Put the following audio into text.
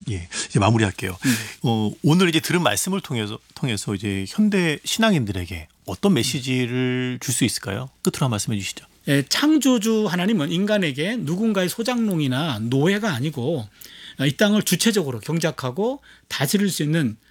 예, 이제 마무리할게요. 오늘 이제 들은 말씀을 통해서 이제 현대 신앙인들에게 어떤 메시지를 줄 수 있을까요? 끝으로 한 말씀해 주시죠. 예, 창조주 하나님은 인간에게 누군가의 소장농이나 노예가 아니고 이 땅을 주체적으로 경작하고 다스릴 수 있는